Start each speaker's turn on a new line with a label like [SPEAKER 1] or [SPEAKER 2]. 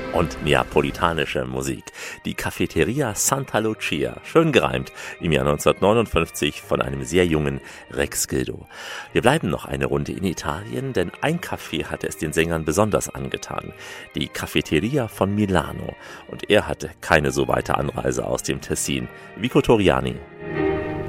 [SPEAKER 1] und neapolitanische Musik. Die Cafeteria Santa Lucia, schön gereimt, im Jahr 1959 von einem sehr jungen Rex Gildo. Wir bleiben noch eine Runde in Italien, denn ein Café hatte es den Sängern besonders angetan. Die Cafeteria von Milano. Und er hatte keine so weite Anreise aus dem Tessin. Vico Toriani.